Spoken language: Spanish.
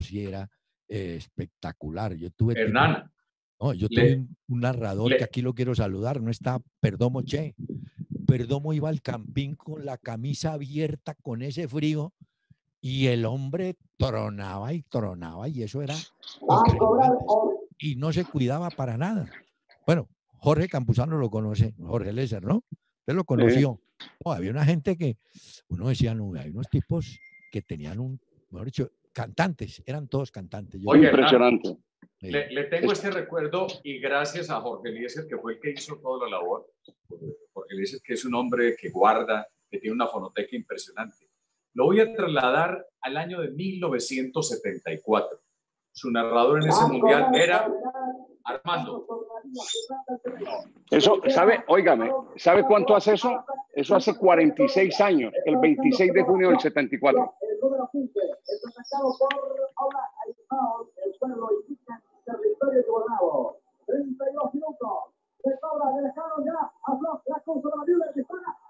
sí era espectacular. Yo tuve tipo, Hernán, no, yo tuve le, un narrador que le, aquí lo quiero saludar, no está Perdomo Che. Perdomo iba al campín con la camisa abierta, con ese frío, y el hombre tronaba y eso era impresionante. Y no se cuidaba para nada. Bueno, Jorge Campuzano lo conoce, Jorge Lesser, ¿no? Usted lo conoció. Oh, había una gente que uno decía, no, hay unos tipos que tenían mejor dicho, cantantes, eran todos cantantes. Yo oye, tuve, Hernán, Impresionante. le tengo este recuerdo y gracias a Jorge Eliezer, que fue el que hizo toda la labor. Jorge Eliezer, que es un hombre que guarda, que tiene una fonoteca impresionante. Lo voy a trasladar al año de 1974. Su narrador en ese mundial era Armando. Eso, ¿sabe? Óigame, ¿sabe cuánto hace eso? Eso hace 46 años, el 26 de junio del 74. El número 15, el contactado por ahora el pueblo indica territorio de Bornavo. 32 minutos. Se cobra, dejaron ya a la conservación de Hispana.